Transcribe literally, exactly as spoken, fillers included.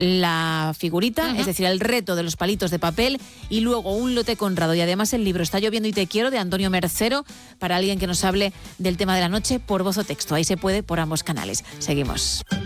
la figurita, uh-huh. es decir, el reto de los palitos de papel, y luego un lote Conrado. Y además el libro Está lloviendo y te quiero, de Antonio Mercero, para alguien que nos hable del tema de la noche por voz o texto. Ahí se puede por ambos canales. Seguimos.